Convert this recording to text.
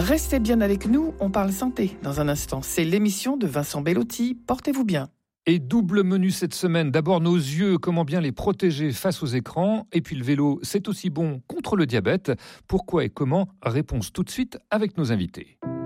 Restez bien avec nous, on parle santé dans un instant. C'est l'émission de Vincent Bellotti. Portez-vous bien. Et double menu cette semaine. D'abord nos yeux, comment bien les protéger face aux écrans. Et puis le vélo, c'est aussi bon contre le diabète. Pourquoi et comment ? Réponse tout de suite avec nos invités.